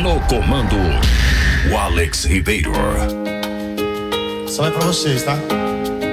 No comando, o Alex Ribeiro. Só é pra vocês, tá?